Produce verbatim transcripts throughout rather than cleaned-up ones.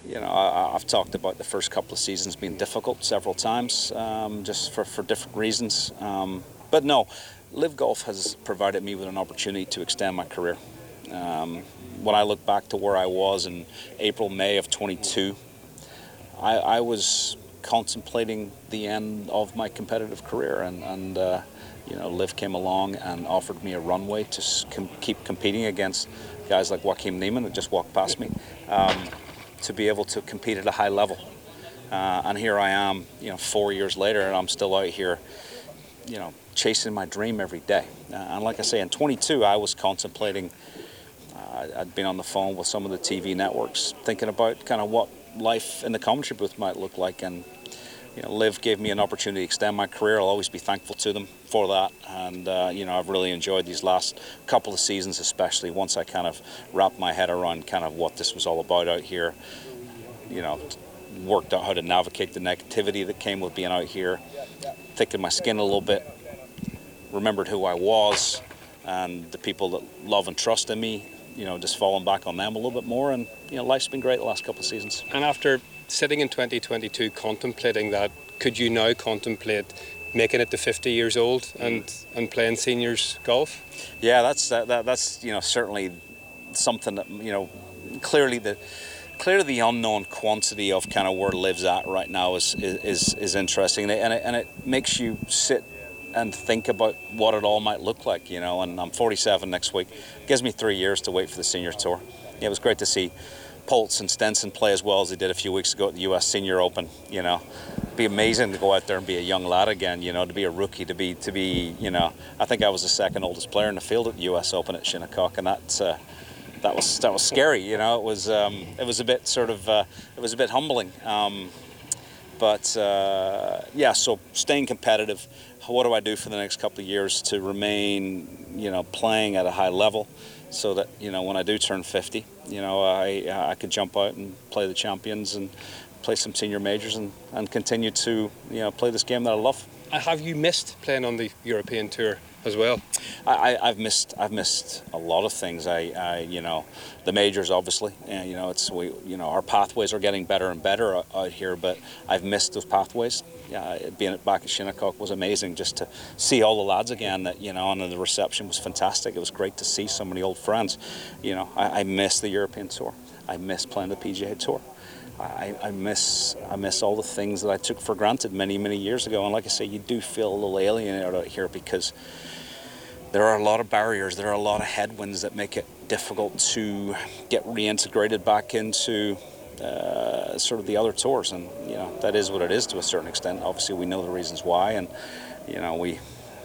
you know, I, I've talked about the first couple of seasons being difficult several times, um, just for, for different reasons. Um, but no, Live Golf has provided me with an opportunity to extend my career. Um, when I look back to where I was in April, May of twenty-two, I, I was contemplating the end of my competitive career, and, and uh, you know, Liv came along and offered me a runway to com- keep competing against guys like Joaquin Niemann that just walked past me, um, to be able to compete at a high level. Uh, and here I am, you know, four years later, and I'm still out here, you know, chasing my dream every day. Uh, and like I say, in twenty-two, I was contemplating, uh, I'd been on the phone with some of the T V networks, thinking about kind of what life in the commentary booth might look like, and you know, Liv gave me an opportunity to extend my career. I'll always be thankful to them for that, and uh, you know, I've really enjoyed these last couple of seasons, especially once I kind of wrapped my head around kind of what this was all about out here. You know, worked out how to navigate the negativity that came with being out here, thickened my skin a little bit, remembered who I was and the people that love and trust in me, you know, just falling back on them a little bit more, and you know, life's been great the last couple of seasons. And after sitting in twenty twenty-two contemplating that, could you now contemplate making it to fifty years old and, and playing seniors golf? Yeah, that's that, that that's you know, certainly something that, you know, clearly the clearly the unknown quantity of kind of where Liv's at right now is is is interesting, and it, and it, and it makes you sit and think about what it all might look like, you know. And I'm forty-seven next week. It gives me three years to wait for the senior tour. Yeah, it was great to see Poltz and Stenson play as well as they did a few weeks ago at the U S Senior Open. You know, it'd be amazing to go out there and be a young lad again. You know, to be a rookie, to be to be. You know, I think I was the second oldest player in the field at the U S Open at Shinnecock, and that uh, that was that was scary. You know, it was um, it was a bit sort of uh, it was a bit humbling. Um, but uh, yeah, so staying competitive. What do I do for the next couple of years to remain, you know, playing at a high level, so that, you know, when I do turn fifty, you know, I I could jump out and play the Champions and play some senior majors and, and continue to, you know, play this game that I love. Have you missed playing on the European Tour as well? I, I've missed I've missed a lot of things. I, I you know, the majors obviously, and you know, it's we you know, our pathways are getting better and better out here, but I've missed those pathways. Yeah, being back at Shinnecock was amazing, just to see all the lads again. That, you know, and the reception was fantastic. It was great to see so many old friends. You know, I, I miss the European Tour. I miss playing the P G A Tour. I, I miss I miss all the things that I took for granted many, many years ago. And like I say, you do feel a little alienated out here because there are a lot of barriers, there are a lot of headwinds that make it difficult to get reintegrated back into uh, sort of the other tours. And, you know, that is what it is to a certain extent. Obviously, we know the reasons why, and, you know, we,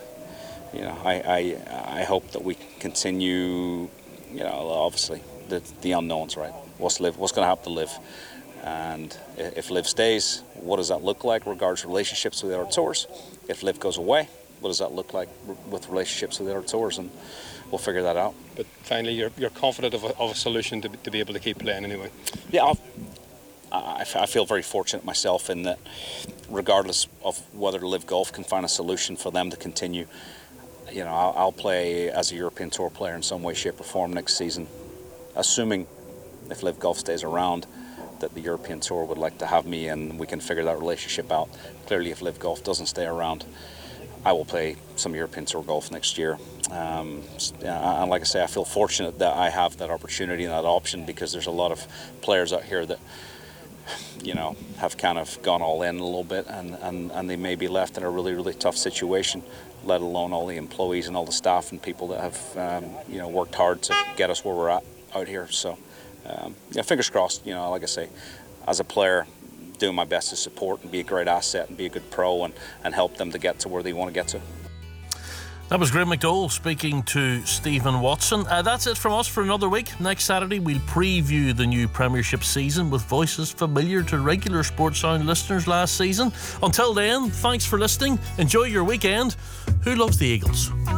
you know, I, I, I hope that we continue, you know, obviously, the, the unknowns, right? What's live? What's going to happen to Liv? And if Liv stays, what does that look like regards relationships with the other tours? If Liv goes away, what does that look like with relationships with the other tours? And we'll figure that out. But finally, you're you're confident of a, of a solution to, to be able to keep playing anyway? Yeah, I'll, I, I feel very fortunate myself in that, regardless of whether Liv Golf can find a solution for them to continue, you know, I'll, I'll play as a European Tour player in some way, shape or form next season, assuming if Liv Golf stays around, that the European Tour would like to have me and we can figure that relationship out. Clearly, if Liv Golf doesn't stay around, I will play some European Tour golf next year. Um, and like I say, I feel fortunate that I have that opportunity and that option, because there's a lot of players out here that, you know, have kind of gone all in a little bit, and, and, and they may be left in a really, really tough situation, let alone all the employees and all the staff and people that have, um, you know, worked hard to get us where we're at out here. So, um, yeah, fingers crossed, you know, like I say, as a player, doing my best to support and be a great asset and be a good pro and, and help them to get to where they want to get to. That was Graeme McDowell speaking to Stephen Watson. Uh, that's it from us for another week. Next Saturday, we'll preview the new Premiership season with voices familiar to regular Sports Sound listeners last season. Until then, thanks for listening. Enjoy your weekend. Who loves the Eagles?